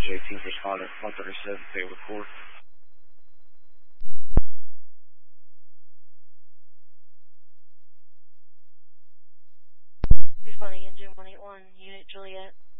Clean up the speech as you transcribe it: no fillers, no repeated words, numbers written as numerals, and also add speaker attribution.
Speaker 1: J-Team respondent 137, payload 4.
Speaker 2: Responding engine 181, Unit Juliet.